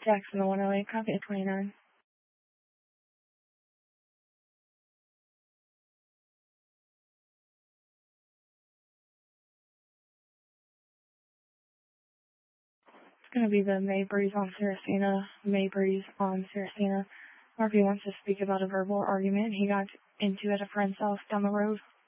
Jacksonville 108, copy at 29. It's going to be the Maybreeze on Saracena. Maybreeze on Saracena. Murphy wants to speak about a verbal argument he got into at a friend's house down the road.